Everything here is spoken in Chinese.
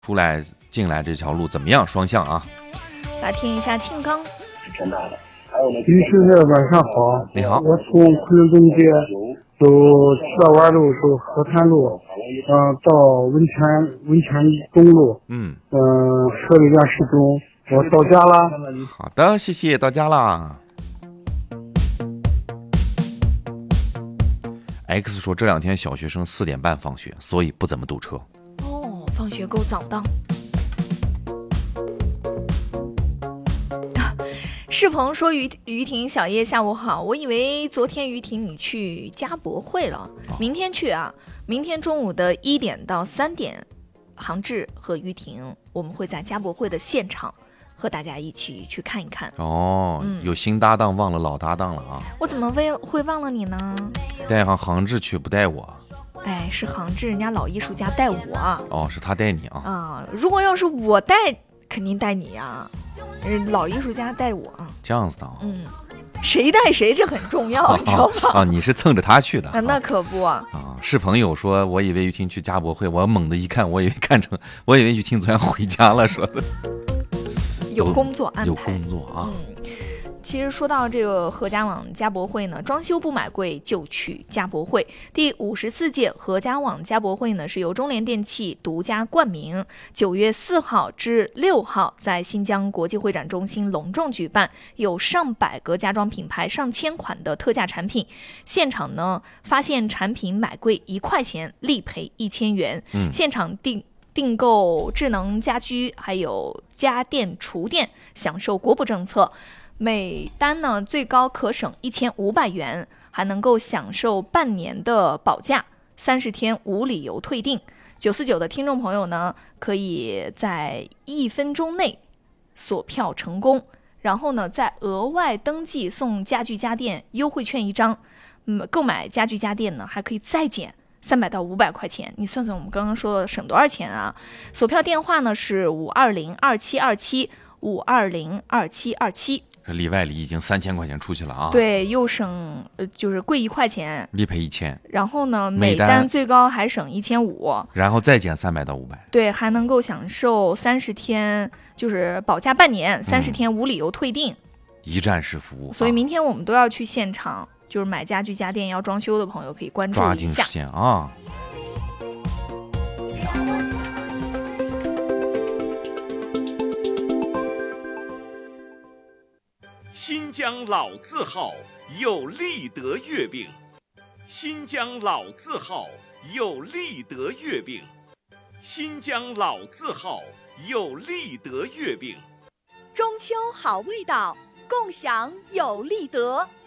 出来进来这条路怎么样？双向啊！ 来听一下庆刚。 女士们晚上好， 你好， 我从昆仑东街走七道湾路走河滩路，到温泉东路，十里店市中，我到家了。 好的，谢谢，到家啦。X 说这两天小学生4点半放学，所以不怎么堵车。 哦，放学够早的。世鹏说于婷小叶下午好，我以为昨天于婷你去家博会了，明天去啊，明天中午的1点到3点，杭志和于婷我们会在家博会的现场和大家一起去看一看。 有新搭档忘了老搭档了啊！ 我怎么会忘了你呢？ 带上杭志去不带我？ 哎，是杭志人家老艺术家带我。 是他带你啊？ 如果要是我带，肯定带你呀。老艺术家带我， 这样子的谁带谁这很重要，你知道吗？ 你是蹭着他去的那可不是朋友说，我以为于婷去家博会，我猛地一看，我以为于婷昨天回家了，说的有工作安排， 有工作啊。 其实说到这个合家网家博会呢，装修不买贵就去家博会。第54届合家网家博会呢，是由中联电器独家冠名，9月4号至6号在新疆国际会展中心隆重举办，有上百个家装品牌、上千款的特价产品。现场呢，发现产品买贵1块钱，立赔1000元。现场订购智能家居还有家电厨电，享受国补政策。每单呢最高可省1500元，还能够享受半年的保价，30天无理由退订。949的听众朋友呢，可以在1分钟内锁票成功，然后呢再额外登记送家具家电优惠券1张。购买家具家电呢还可以再减300到500块钱。你算算我们刚刚说的省多少钱啊？锁票电话呢是5202727，5202727。 这里外里已经3000块钱出去了啊！ 对，又省就是贵1块钱， 立赔1000。 然后呢，每单最高还省1500， 然后再减300到500。 对，还能够享受30天，就是保价半年，30天无理由退订， 一站式服务。 所以明天我们都要去现场，就是买家具家电要装修的朋友可以关注一下， 抓紧时间啊！ 新疆老字号有立德月饼，新疆老字号有立德月饼，新疆老字号有立德月饼。 中秋好味道，共享有立德。